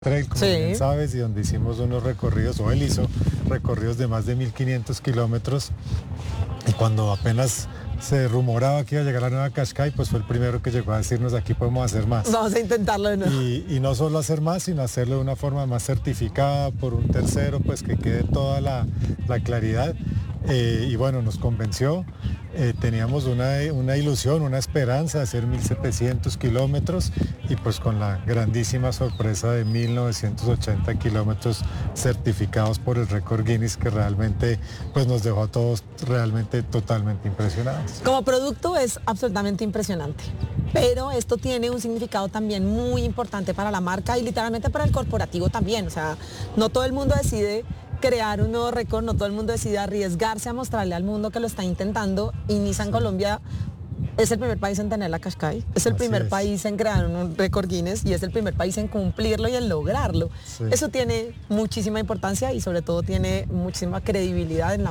Trail, como bien sabes, y donde hicimos unos recorridos, o él hizo recorridos de más de 1.500 kilómetros, y cuando apenas se rumoraba que iba a llegar a Nueva Cascais, pues fue el primero que llegó a decirnos: aquí podemos hacer más. Vamos a intentarlo de nuevo. Y no solo hacer más, sino hacerlo de una forma más certificada por un tercero, pues que quede toda la claridad. Y bueno, nos convenció. Teníamos una ilusión, una esperanza de hacer 1.700 kilómetros, y pues con la grandísima sorpresa de 1.980 kilómetros certificados por el récord Guinness, que realmente pues nos dejó a todos realmente totalmente impresionados. Como producto es absolutamente impresionante, pero esto tiene un significado también muy importante para la marca y literalmente para el corporativo también. O sea, no todo el mundo decide crear un nuevo récord, no todo el mundo decide arriesgarse a mostrarle al mundo que lo está intentando, y Nissan Colombia es el primer país en tener la Qashqai, es el primer país en crear un récord Guinness y es el primer país en cumplirlo y en lograrlo. Eso tiene muchísima importancia y sobre todo tiene muchísima credibilidad en la